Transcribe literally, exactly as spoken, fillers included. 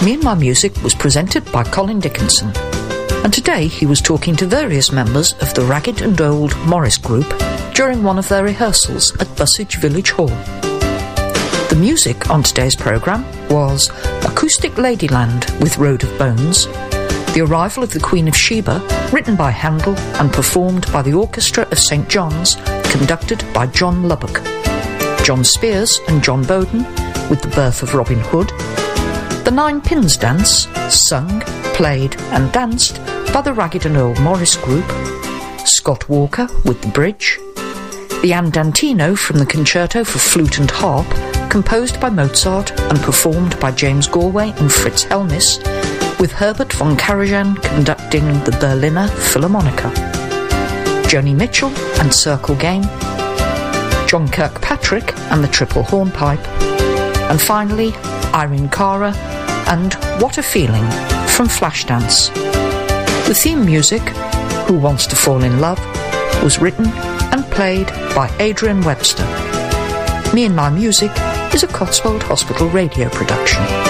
Me and My Music was presented by Colin Dickinson, and today he was talking to various members of the Ragged and Old Morris Group during one of their rehearsals at Busage Village Hall. The music on today's programme was Acoustic Ladyland with Road of Bones, The Arrival of the Queen of Sheba, written by Handel and performed by the Orchestra of Saint John's, conducted by John Lubbock, John Spears and John Bowden with The Birth of Robin Hood, The Nine Pins Dance, sung, played and danced by the Ragged and Old Morris Group, Scott Walker with The Bridge, the Andantino from the Concerto for Flute and Harp, composed by Mozart and performed by James Galway and Fritz Helmis, with Herbert von Karajan conducting the Berliner Philharmonica, Joni Mitchell and Circle Game, John Kirkpatrick and the Triple Hornpipe, and finally Irene Cara and What a Feeling from Flashdance. The theme music, Who Wants to Fall in Love, was written and played by Adrian Webster. Me and My Music is a Cotswold Hospital radio production.